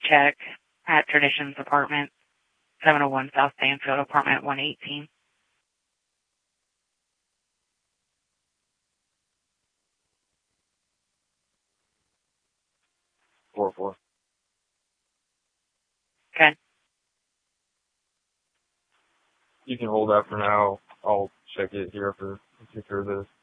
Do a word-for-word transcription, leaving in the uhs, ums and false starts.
check at Traditions Apartment, seven oh one South Stanfield, apartment one eighteen. Four four. Okay. You can hold that for now. I'll check it here for take care of this.